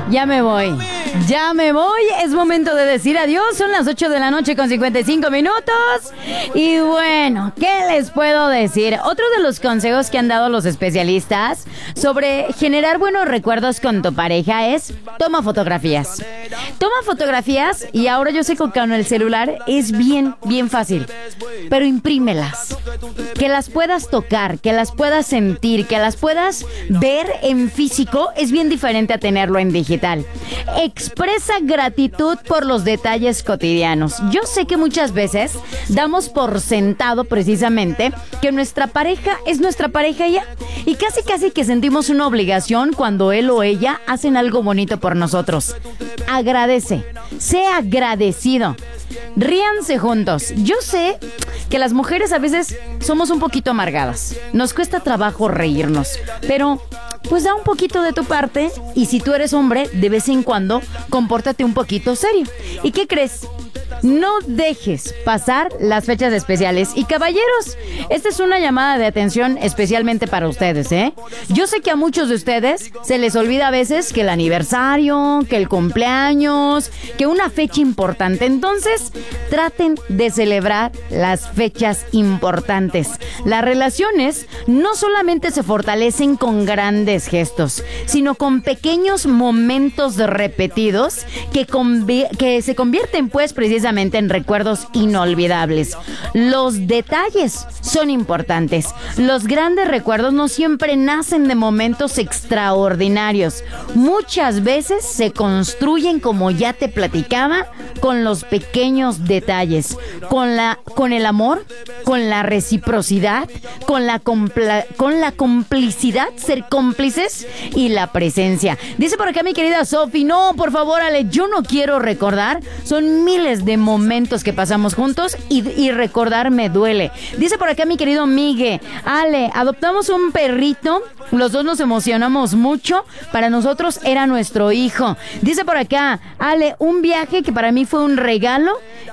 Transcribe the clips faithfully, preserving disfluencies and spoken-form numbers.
Ya me voy. Ya me voy. Es momento de decir adiós. Son las ocho de la noche con cincuenta y cinco minutos. Y bueno, ¿qué les puedo decir? Otro de los consejos que han dado los especialistas sobre generar buenos recuerdos con tu pareja es toma fotografías. Toma fotografías y ahora yo sé que con el celular es bien, bien fácil. Pero imprímelas. Que las puedas tocar, que las puedas sentir, que las puedas ver en físico es bien diferente a tenerlo en digital. Expresa gratitud por los detalles cotidianos. Yo sé que muchas veces damos por sentado precisamente que nuestra pareja es nuestra pareja ya. Y casi casi que sentimos una obligación cuando él o ella hacen algo bonito por nosotros. Agradece, sea agradecido. Ríanse juntos. Yo sé que las mujeres a veces somos un poquito amargadas. Nos cuesta trabajo reírnos, pero pues da un poquito de tu parte y si tú eres hombre, de vez en cuando, compórtate un poquito serio. ¿Y qué crees? No dejes pasar las fechas especiales. Y caballeros, esta es una llamada de atención especialmente para ustedes, ¿eh? Yo sé que a muchos de ustedes se les olvida a veces que el aniversario, que el cumpleaños, que una fecha importante. Entonces, traten de celebrar las fechas importantes. Las relaciones no solamente se fortalecen con grandes gestos, sino con pequeños momentos repetidos que, convi- que se convierten pues precisamente en recuerdos inolvidables. Los detalles son importantes. Los grandes recuerdos no siempre nacen de momentos extraordinarios. Muchas veces se construyen, como ya te platicaba, con los pequeños detalles, con la, con el amor, con la reciprocidad, con la, compla, con la complicidad, ser cómplices y la presencia. Dice por acá mi querida Sofi, no, por favor, Ale, yo no quiero recordar. Son miles de momentos que pasamos juntos y, y recordar me duele. Dice por acá mi querido Migue, Ale, adoptamos un perrito, los dos nos emocionamos mucho, para nosotros era nuestro hijo. Dice por acá, Ale, un viaje que para mí fue un regalo,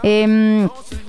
eh,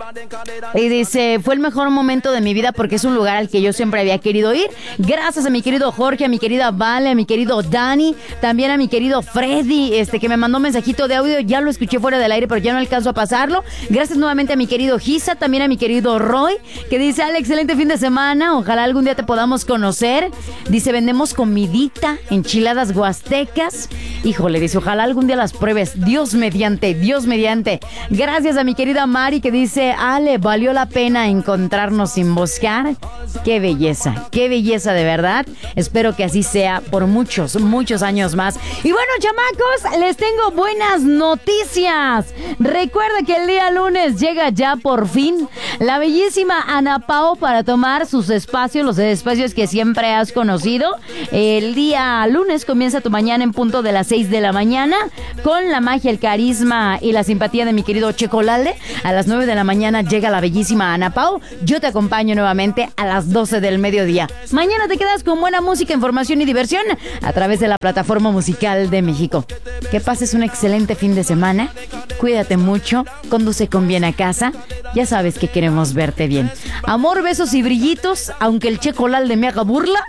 y dice, fue el mejor momento de mi vida porque es un lugar al que yo siempre había querido ir. Gracias a mi querido Jorge, a mi querida Vale, a mi querido Dani, también a mi querido Freddy, este que me mandó un mensajito de audio, ya lo escuché fuera del aire, pero ya no alcanzo a pasarlo. Gracias nuevamente a mi querido Gisa, también a mi querido Roy, que dice, Ale, excelente fin de semana, ojalá algún día te podamos conocer. Dice, vendemos comidita, enchiladas huastecas. Híjole, dice, ojalá algún día las pruebes. Dios mediante, Dios mediante. Gracias a mi querida Mari, que dice, Ale, valió la pena encontrarnos sin buscar. Qué belleza, qué belleza de verdad. Espero que así sea por muchos, muchos años más. Y bueno, chamacos, les tengo buenas noticias. Recuerda que el día lunes llega ya por fin la bellísima Ana Pao para tomar sus espacios, los espacios que siempre has conocido. El día lunes comienza tu mañana en punto de las seis de la mañana con la magia, el carisma y la simpatía de mi querido Checolalde. A las nueve de la mañana llega la bellísima Ana Pao. Yo te acompaño nuevamente a las doce del mediodía. Mañana te quedas con buena música, información y diversión a través de la plataforma musical de México. Que pases un excelente fin de semana. Cuídate mucho, conduce con bien a casa. Ya sabes que queremos verte bien. Amor, besos y brillitos, aunque el Checolalde me haga burla.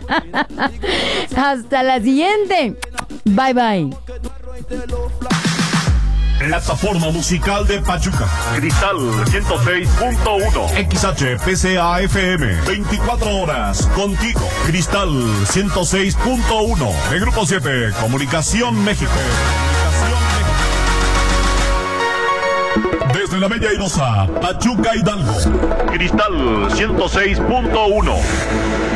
Hasta la siguiente. Bye bye. Plataforma musical de Pachuca. Cristal ciento seis punto uno. X H P C A F M. veinticuatro horas contigo. Cristal ciento seis punto uno. De Grupo siete. Comunicación México. Desde la Bella Airosa, Pachuca, Hidalgo. Cristal ciento seis punto uno.